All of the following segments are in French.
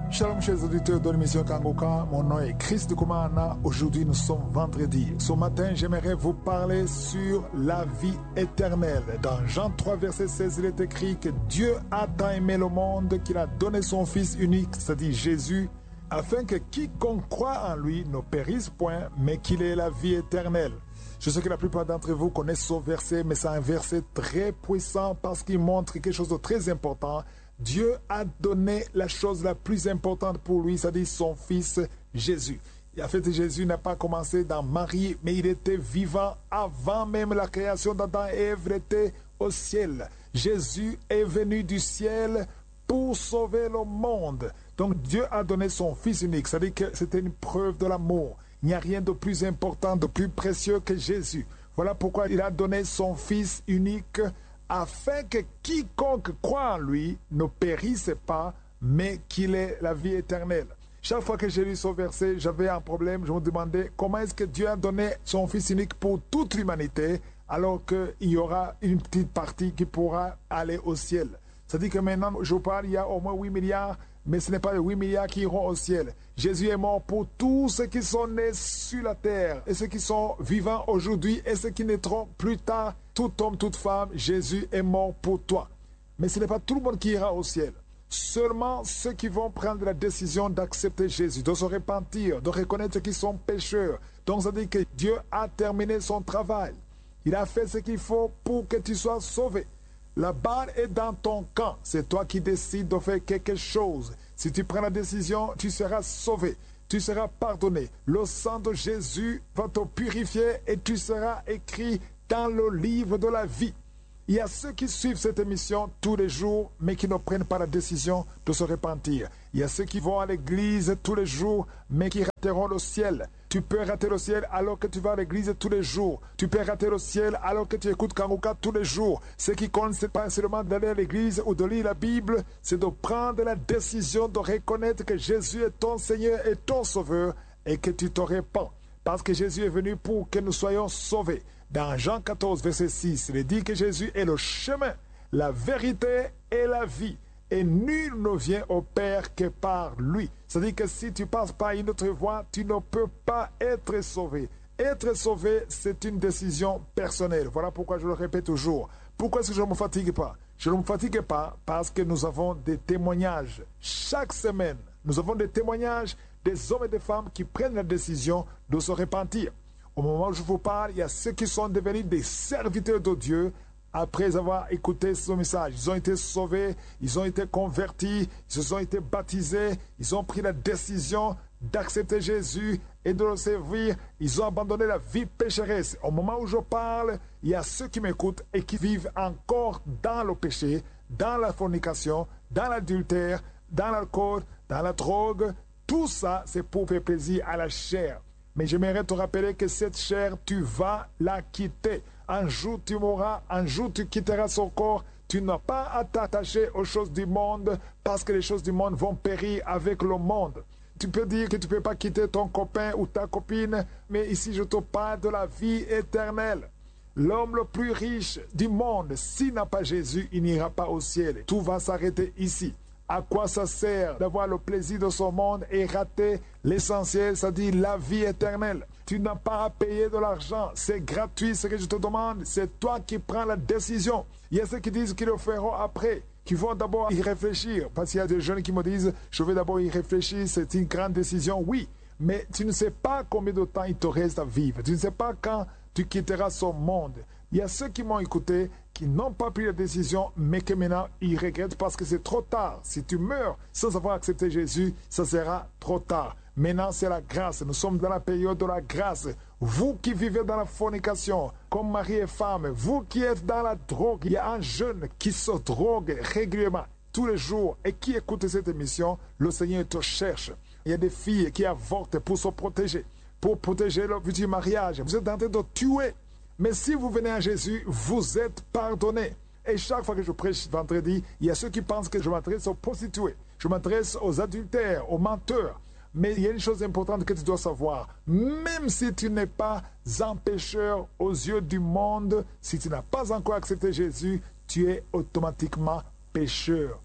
Shalom chers auditeurs de l'émission Kangoka, mon nom est Christ Koumana. Aujourd'hui nous sommes vendredi. Ce matin j'aimerais vous parler sur la vie éternelle. Dans Jean 3 verset 16 il est écrit que Dieu a tant aimé le monde qu'il a donné son Fils unique, c'est-à-dire Jésus, afin que quiconque croit en lui ne périsse point, mais qu'il ait la vie éternelle. Je sais que la plupart d'entre vous connaissent ce verset, mais c'est un verset très puissant parce qu'il montre quelque chose de très important. Dieu a donné la chose la plus importante pour lui, c'est-à-dire son Fils Jésus. Et en fait, Jésus n'a pas commencé dans Marie, mais il était vivant avant même la création d'Adam et Ève, il était au ciel. Jésus est venu du ciel pour sauver le monde. Donc Dieu a donné son Fils unique, c'est-à-dire que c'était une preuve de l'amour. Il n'y a rien de plus important, de plus précieux que Jésus. Voilà pourquoi il a donné son Fils unique afin que quiconque croit en lui ne périsse pas, mais qu'il ait la vie éternelle. Chaque fois que j'ai lu ce verset, j'avais un problème. Je me demandais comment est-ce que Dieu a donné son Fils unique pour toute l'humanité, alors qu'il y aura une petite partie qui pourra aller au ciel. C'est-à-dire que maintenant, je parle, il y a au moins 8 milliards, mais ce n'est pas les 8 milliards qui iront au ciel. Jésus est mort pour tous ceux qui sont nés sur la terre, et ceux qui sont vivants aujourd'hui, et ceux qui naîtront plus tard. Tout homme, toute femme, Jésus est mort pour toi. Mais ce n'est pas tout le monde qui ira au ciel. Seulement ceux qui vont prendre la décision d'accepter Jésus, de se repentir, de reconnaître qu'ils sont pécheurs. Donc ça dit que Dieu a terminé son travail. Il a fait ce qu'il faut pour que tu sois sauvé. La barre est dans ton camp. C'est toi qui décides de faire quelque chose. Si tu prends la décision, tu seras sauvé. Tu seras pardonné. Le sang de Jésus va te purifier et tu seras écrit dans le livre de la vie. Il y a ceux qui suivent cette émission tous les jours, mais qui ne prennent pas la décision de se repentir. Il y a ceux qui vont à l'église tous les jours, mais qui rateront le ciel. Tu peux rater le ciel alors que tu vas à l'église tous les jours. Tu peux rater le ciel alors que tu écoutes Kangoka tous les jours. Ce qui compte, ce n'est pas seulement d'aller à l'église ou de lire la Bible, c'est de prendre la décision de reconnaître que Jésus est ton Seigneur et ton Sauveur et que tu te repens. Parce que Jésus est venu pour que nous soyons sauvés. Dans Jean 14, verset 6, il est dit que Jésus est le chemin, la vérité et la vie. Et nul ne vient au Père que par lui. C'est-à-dire que si tu passes par une autre voie, tu ne peux pas être sauvé. Être sauvé, c'est une décision personnelle. Voilà pourquoi je le répète toujours. Pourquoi est-ce que je ne me fatigue pas? Je ne me fatigue pas parce que nous avons des témoignages. Chaque semaine, nous avons des témoignages des hommes et des femmes qui prennent la décision de se repentir. Au moment où je vous parle, il y a ceux qui sont devenus des serviteurs de Dieu après avoir écouté ce message. Ils ont été sauvés, ils ont été convertis, ils se sont été baptisés, ils ont pris la décision d'accepter Jésus et de le servir. Ils ont abandonné la vie pécheresse. Au moment où je parle, il y a ceux qui m'écoutent et qui vivent encore dans le péché, dans la fornication, dans l'adultère, dans l'alcool, dans la drogue. Tout ça, c'est pour faire plaisir à la chair. Mais j'aimerais te rappeler que cette chair, tu vas la quitter. Un jour, tu mourras, un jour, tu quitteras son corps. Tu n'as pas à t'attacher aux choses du monde parce que les choses du monde vont périr avec le monde. Tu peux dire que tu ne peux pas quitter ton copain ou ta copine, mais ici, je te parle de la vie éternelle. L'homme le plus riche du monde, s'il n'a pas Jésus, il n'ira pas au ciel. Tout va s'arrêter ici. À quoi ça sert d'avoir le plaisir de ce monde et rater l'essentiel, c'est-à-dire la vie éternelle? Tu n'as pas à payer de l'argent, c'est gratuit ce que je te demande, c'est toi qui prends la décision. Il y a ceux qui disent qu'ils le feront après, qui vont d'abord y réfléchir, parce qu'il y a des jeunes qui me disent « je vais d'abord y réfléchir, c'est une grande décision ». Oui, mais tu ne sais pas combien de temps il te reste à vivre, tu ne sais pas quand tu quitteras ce monde. Il y a ceux qui m'ont écouté, qui n'ont pas pris la décision, mais que maintenant ils regrettent parce que c'est trop tard. Si tu meurs sans avoir accepté Jésus, ça sera trop tard. Maintenant, c'est la grâce. Nous sommes dans la période de la grâce. Vous qui vivez dans la fornication, comme mari et femme, vous qui êtes dans la drogue, il y a un jeune qui se drogue régulièrement, tous les jours, et qui écoute cette émission, le Seigneur te cherche. Il y a des filles qui avortent pour se protéger, pour protéger leur futur mariage. Vous êtes en train de tuer. Mais si vous venez à Jésus, vous êtes pardonné. Et chaque fois que je prêche vendredi, il y a ceux qui pensent que je m'adresse aux prostituées, je m'adresse aux adultères, aux menteurs. Mais il y a une chose importante que tu dois savoir. Même si tu n'es pas un pécheur aux yeux du monde, si tu n'as pas encore accepté Jésus, tu es automatiquement pécheur.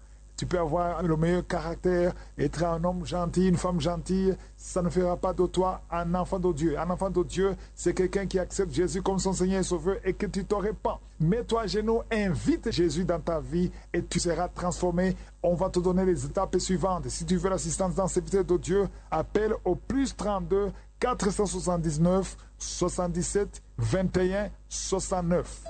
tu peux avoir le meilleur caractère, être un homme gentil, une femme gentille, ça ne fera pas de toi un enfant de Dieu. Un enfant de Dieu, c'est quelqu'un qui accepte Jésus comme son Seigneur et Sauveur et que tu te répands. Mets-toi à genoux, invite Jésus dans ta vie et tu seras transformé. On va te donner les étapes suivantes. Si tu veux l'assistance dans cette vie de Dieu, appelle au plus 32 479 77 21 69.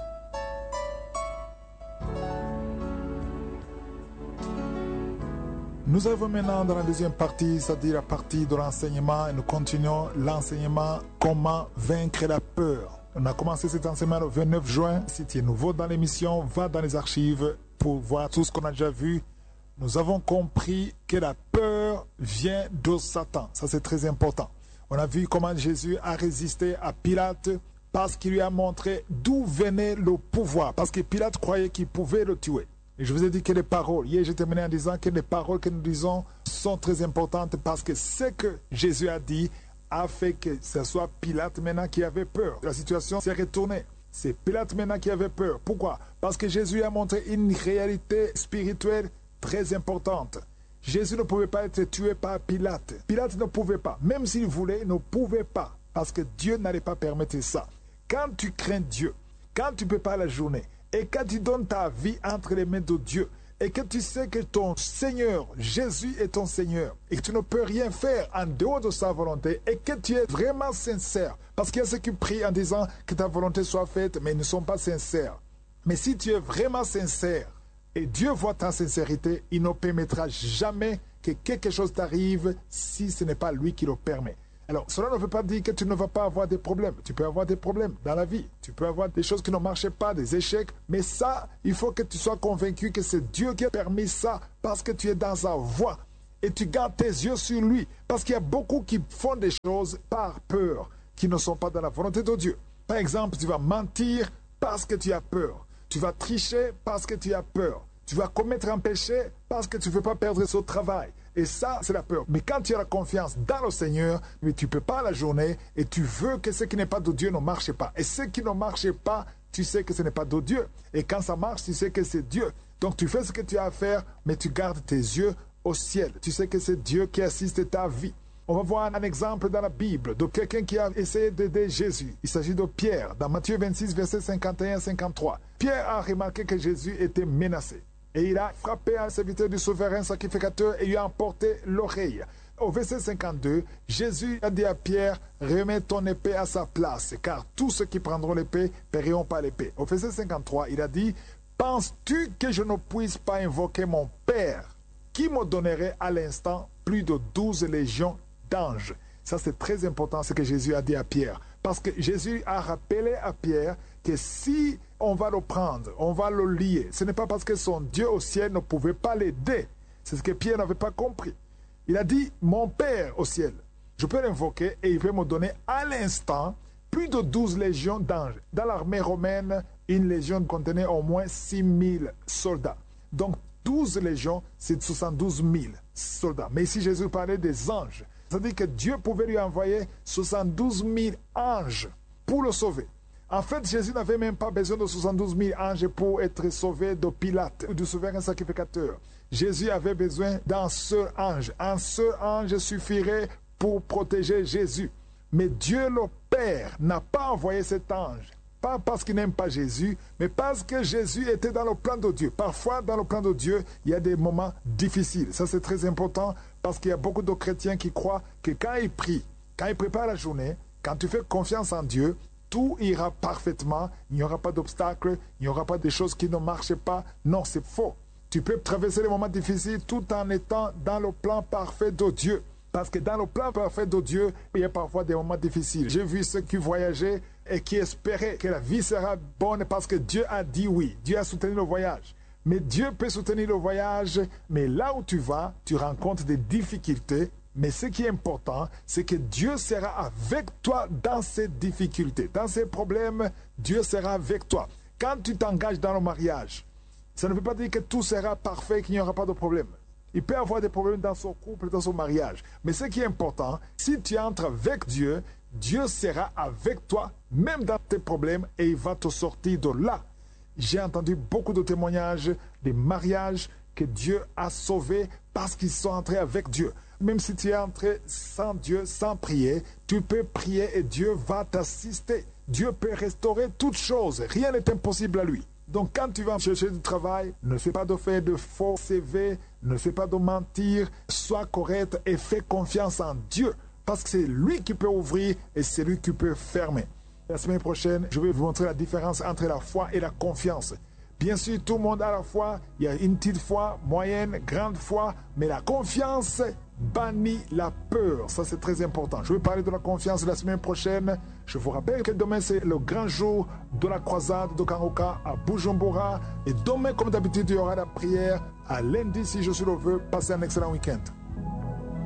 Nous arrivons maintenant dans la deuxième partie, c'est-à-dire la partie de l'enseignement, et nous continuons l'enseignement comment vaincre la peur. On a commencé cet enseignement le 29 juin. Si tu es nouveau dans l'émission, va dans les archives pour voir tout ce qu'on a déjà vu. Nous avons compris que la peur vient de Satan. Ça, c'est très important. On a vu comment Jésus a résisté à Pilate parce qu'il lui a montré d'où venait le pouvoir. Parce que Pilate croyait qu'il pouvait le tuer. Et je vous ai dit que les paroles, hier j'ai terminé en disant que les paroles que nous disons sont très importantes parce que ce que Jésus a dit a fait que ce soit Pilate maintenant qui avait peur. La situation s'est retournée. C'est Pilate maintenant qui avait peur. Pourquoi? Parce que Jésus a montré une réalité spirituelle très importante. Jésus ne pouvait pas être tué par Pilate. Pilate ne pouvait pas. Même s'il voulait, il ne pouvait pas. Parce que Dieu n'allait pas permettre ça. Quand tu crains Dieu, quand tu prépares la journée, et quand tu donnes ta vie entre les mains de Dieu, et que tu sais que ton Seigneur, Jésus est ton Seigneur, et que tu ne peux rien faire en dehors de sa volonté, et que tu es vraiment sincère, parce qu'il y a ceux qui prient en disant que ta volonté soit faite, mais ils ne sont pas sincères. Mais si tu es vraiment sincère, et Dieu voit ta sincérité, il ne permettra jamais que quelque chose t'arrive si ce n'est pas lui qui le permet. Alors, cela ne veut pas dire que tu ne vas pas avoir des problèmes. Tu peux avoir des problèmes dans la vie. Tu peux avoir des choses qui ne marchent pas, des échecs. Mais ça, il faut que tu sois convaincu que c'est Dieu qui a permis ça parce que tu es dans sa voie. Et tu gardes tes yeux sur lui. Parce qu'il y a beaucoup qui font des choses par peur, qui ne sont pas dans la volonté de Dieu. Par exemple, tu vas mentir parce que tu as peur. Tu vas tricher parce que tu as peur. Tu vas commettre un péché parce que tu ne veux pas perdre ce travail. Et ça, c'est la peur. Mais quand tu as la confiance dans le Seigneur, mais tu prépares la journée et tu veux que ce qui n'est pas de Dieu ne marche pas. Et ce qui ne marche pas, tu sais que ce n'est pas de Dieu. Et quand ça marche, tu sais que c'est Dieu. Donc tu fais ce que tu as à faire, mais tu gardes tes yeux au ciel. Tu sais que c'est Dieu qui assiste ta vie. On va voir un exemple dans la Bible de quelqu'un qui a essayé d'aider Jésus. Il s'agit de Pierre, dans Matthieu 26, versets 51-53. Pierre a remarqué que Jésus était menacé. Et il a frappé un serviteur du souverain sacrificateur et lui a emporté l'oreille. Au verset 52, Jésus a dit à Pierre, remets ton épée à sa place, car tous ceux qui prendront l'épée périront par l'épée. Au verset 53, il a dit, penses-tu que je ne puisse pas invoquer mon Père, qui me donnerait à l'instant plus de 12 légions d'anges? Ça, c'est très important ce que Jésus a dit à Pierre. Parce que Jésus a rappelé à Pierre que si on va le prendre, on va le lier, ce n'est pas parce que son Dieu au ciel ne pouvait pas l'aider. C'est ce que Pierre n'avait pas compris. Il a dit, mon Père au ciel, je peux l'invoquer et il peut me donner à l'instant plus de 12 légions d'anges. Dans l'armée romaine, une légion contenait au moins 6000 soldats. Donc 12 légions, c'est 72 000 soldats. Mais ici, Jésus parlait des anges. C'est-à-dire que Dieu pouvait lui envoyer 72 000 anges pour le sauver. En fait, Jésus n'avait même pas besoin de 72 000 anges pour être sauvé de Pilate ou du souverain sacrificateur. Jésus avait besoin d'un seul ange. Un seul ange suffirait pour protéger Jésus. Mais Dieu le Père n'a pas envoyé cet ange. Pas parce qu'il n'aime pas Jésus, mais parce que Jésus était dans le plan de Dieu. Parfois, dans le plan de Dieu, il y a des moments difficiles. Ça, c'est très important parce qu'il y a beaucoup de chrétiens qui croient que quand ils prient, quand ils préparent la journée, quand tu fais confiance en Dieu, tout ira parfaitement, il n'y aura pas d'obstacles, il n'y aura pas de choses qui ne marchent pas. Non, c'est faux. Tu peux traverser les moments difficiles tout en étant dans le plan parfait de Dieu. Parce que dans le plan parfait de Dieu, il y a parfois des moments difficiles. J'ai vu ceux qui voyageaient et qui espéraient que la vie sera bonne parce que Dieu a dit oui. Dieu a soutenu le voyage. Mais Dieu peut soutenir le voyage, mais là où tu vas, tu rencontres des difficultés. Mais ce qui est important, c'est que Dieu sera avec toi dans ces difficultés. Dans ces problèmes, Dieu sera avec toi. Quand tu t'engages dans le mariage, ça ne veut pas dire que tout sera parfait, qu'il n'y aura pas de problème. Il peut y avoir des problèmes dans son couple, dans son mariage. Mais ce qui est important, si tu entres avec Dieu, Dieu sera avec toi, même dans tes problèmes, et il va te sortir de là. J'ai entendu beaucoup de témoignages, des mariages que Dieu a sauvés parce qu'ils sont entrés avec Dieu. Même si tu es entré sans Dieu, sans prier, tu peux prier et Dieu va t'assister. Dieu peut restaurer toutes choses. Rien n'est impossible à lui. Donc quand tu vas chercher du travail, ne fais pas de faire de faux CV, ne fais pas de mentir, sois correct et fais confiance en Dieu. Parce que c'est lui qui peut ouvrir et c'est lui qui peut fermer. La semaine prochaine, je vais vous montrer la différence entre la foi et la confiance. Bien sûr, tout le monde a la foi. Il y a une petite foi, moyenne, grande foi. Mais la confiance bannit la peur. Ça, c'est très important. Je vais parler de la confiance la semaine prochaine. Je vous rappelle que demain, c'est le grand jour de la croisade de Kangoka à Bujumbura. Et demain, comme d'habitude, il y aura la prière. À lundi, si je suis le vœu, passez un excellent week-end.